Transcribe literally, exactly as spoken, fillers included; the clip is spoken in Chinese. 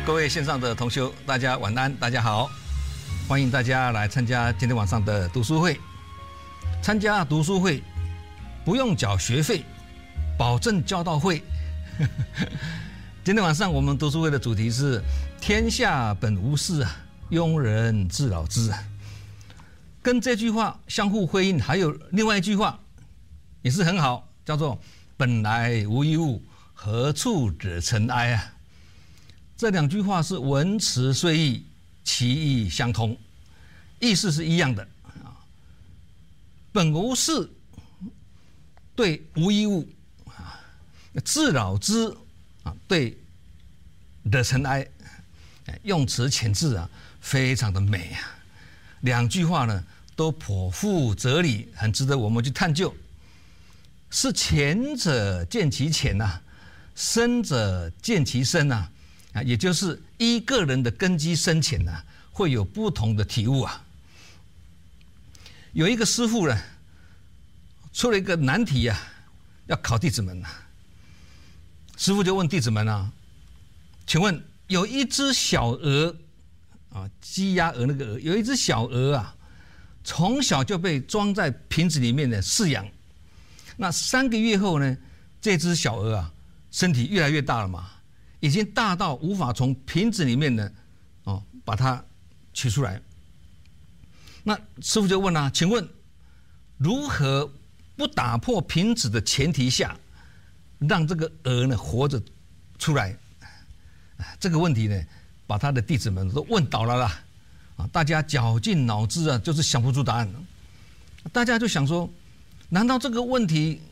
各位线上的同修，大家晚安，大家好，欢迎大家来参加今天晚上的读书会。参加读书会不用缴学费，保证交到会。今天晚上我们读书会的主题是“天下本无事啊，庸人自扰之”。跟这句话相互辉映，还有另外一句话也是很好，叫做“本来无一物，何处惹尘埃啊”。这两句话是文词虽异，其义相通，意思是一样的。本无事对无一物，自扰之对惹尘埃，用词遣字啊，非常的美啊。两句话呢，都颇富哲理，很值得我们去探究。是浅者见其浅呐、啊，深者见其深呐、啊。啊，也就是依个人的根基深浅呢、啊，会有不同的体悟啊。有一个师傅呢，出了一个难题啊，要考弟子们啊。师傅就问弟子们啊，请问有一只小鹅啊，鸡鸭鹅那个鹅，有一只小鹅啊，从小就被装在瓶子里面的饲养。那三个月后呢，这只小鹅啊，身体越来越大了嘛。已经大到无法从瓶子里面呢，哦，把它取出来。那师傅就问啊，请问如何不打破瓶子的前提下，让这个鹅呢活着出来？这个问题呢，把他的弟子们都问倒了啦，啊，大家绞尽脑汁啊，就是想不出答案。大家就想说，难道这个问题